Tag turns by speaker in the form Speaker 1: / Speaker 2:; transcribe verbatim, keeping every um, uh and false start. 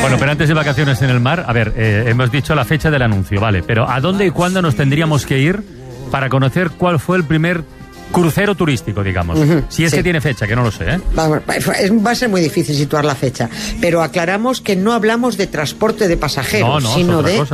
Speaker 1: Bueno, pero antes de vacaciones en el mar, a ver, eh, hemos dicho la fecha del anuncio, vale, pero ¿a dónde y cuándo nos tendríamos que ir para conocer cuál fue el primer crucero turístico, digamos? Uh-huh, si es sí. que tiene fecha, que no lo sé, ¿eh?
Speaker 2: Va, va a ser muy difícil situar la fecha, pero aclaramos que no hablamos de transporte de pasajeros,
Speaker 1: no, no,
Speaker 2: sino de...
Speaker 1: Cosa.